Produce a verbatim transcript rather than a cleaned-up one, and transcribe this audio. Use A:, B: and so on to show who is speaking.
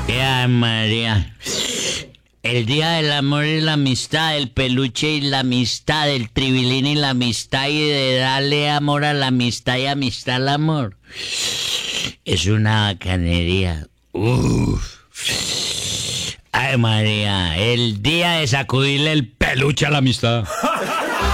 A: Ay, María. El día del amor y la amistad, el peluche y la amistad, el tribilín y la amistad y de darle amor a la amistad y amistad al amor. Es una bacanería. Uf. Ay, María, el día de sacudirle el peluche a la amistad.